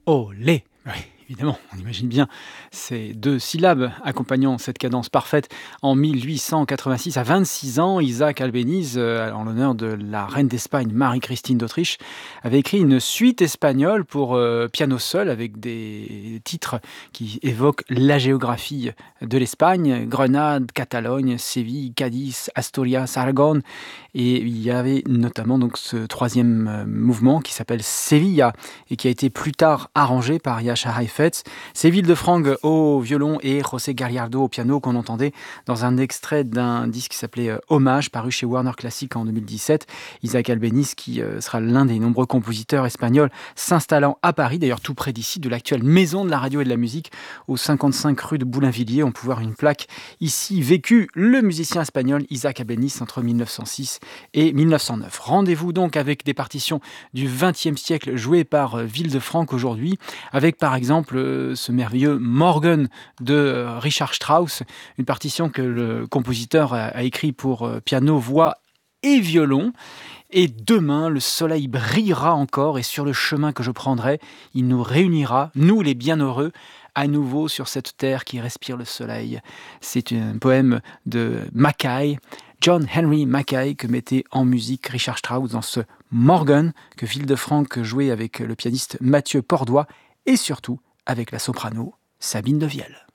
Olé! Oui, évidemment, on imagine bien ces 2 syllabes accompagnant cette cadence parfaite. En 1886, à 26 ans, Isaac Albéniz, en l'honneur de la reine d'Espagne Marie-Christine d'Autriche, avait écrit une suite espagnole pour, piano seul avec des titres qui évoquent la géographie de l'Espagne: Grenade, Catalogne, Séville, Cadix, Asturias, Aragon, et il y avait notamment donc ce 3e, mouvement qui s'appelle Sevilla et qui a été plus tard arrangé par Jascha Heifetz. C'est Franck au violon et José Gallardo au piano qu'on entendait dans un extrait d'un disque qui s'appelait Hommage, paru chez Warner Classic en 2017. Isaac Albéniz, qui sera l'un des nombreux compositeurs espagnols s'installant à Paris, d'ailleurs tout près d'ici, de l'actuelle Maison de la radio et de la musique, au 55 rue de Boulainvilliers. On peut voir une plaque ici: vécu le musicien espagnol Isaac Albéniz entre 1906 et 1909. Rendez-vous donc avec des partitions du XXe siècle jouées par Franck aujourd'hui, avec par exemple ce merveilleux Morgen de Richard Strauss, une partition que le compositeur a écrit pour piano, voix et violon. Et demain, le soleil brillera encore, et sur le chemin que je prendrai, il nous réunira, nous les bienheureux, à nouveau sur cette terre qui respire le soleil. C'est un poème de Mackay, John Henry Mackay, que mettait en musique Richard Strauss dans ce Morgen que Franck jouait avec le pianiste Mathieu Pordois et surtout avec la soprano Sabine Devielle.